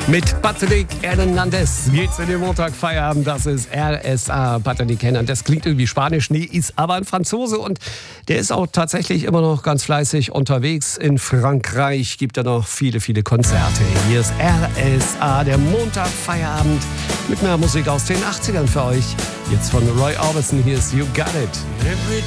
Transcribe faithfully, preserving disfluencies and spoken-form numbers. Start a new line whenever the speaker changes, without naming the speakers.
Mit Patrick Hernandez geht's in den Montagfeierabend. Das ist R S A. Patrick Hernandez klingt irgendwie spanisch, nee, ist aber ein Franzose und der ist auch tatsächlich immer noch ganz fleißig unterwegs. In Frankreich gibt er noch viele, viele Konzerte. Hier ist R S A, der Montagfeierabend mit mehr Musik aus den achtzigern für euch. Jetzt von Roy Orbison, hier ist You Got It.